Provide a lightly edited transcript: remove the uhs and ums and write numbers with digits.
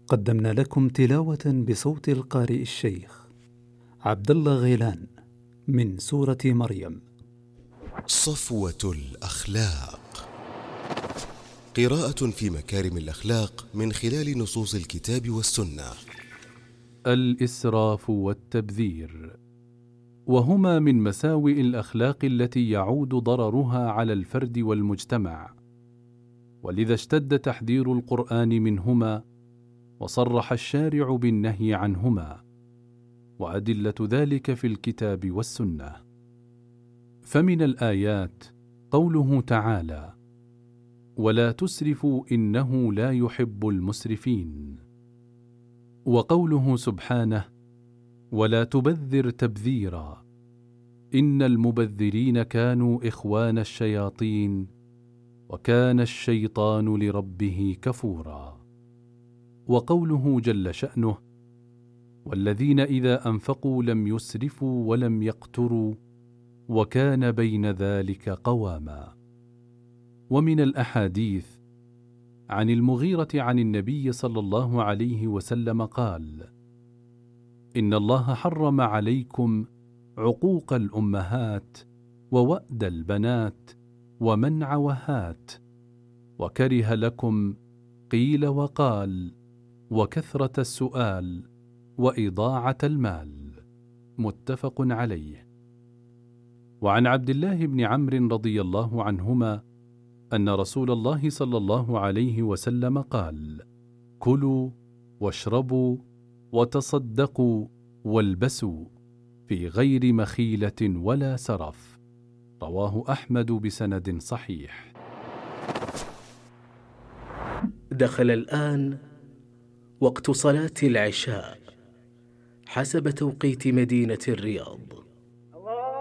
قدمنا لكم تلاوة بصوت القارئ الشيخ عبد الله غيلان من سورة مريم. صفوة الأخلاق، قراءة في مكارم الأخلاق من خلال نصوص الكتاب والسنة. الإسراف والتبذير، وهما من مساوئ الأخلاق التي يعود ضررها على الفرد والمجتمع، ولذا اشتد تحذير القرآن منهما، وصرح الشارع بالنهي عنهما، وأدلة ذلك في الكتاب والسنة. فمن الآيات قوله تعالى: ولا تسرفوا إنه لا يحب المسرفين، وقوله سبحانه: ولا تبذر تبذيرا إن المبذرين كانوا إخوان الشياطين وكان الشيطان لربه كفورا، وقوله جل شأنه: والذين إذا أنفقوا لم يسرفوا ولم يقتروا وكان بين ذلك قواما. ومن الأحاديث عن المغيرة عن النبي صلى الله عليه وسلم قال: إن الله حرم عليكم عقوق الأمهات ووأد البنات ومنع وهات، وكره لكم قيل وقال وكثرة السؤال وإضاعة المال. متفق عليه. وعن عبد الله بن عمرو رضي الله عنهما أن رسول الله صلى الله عليه وسلم قال: كلوا واشربوا وتصدقوا والبسوا في غير مخيلة ولا سرف. رواه أحمد بسند صحيح. دخل الآن وقت صلاة العشاء حسب توقيت مدينة الرياض.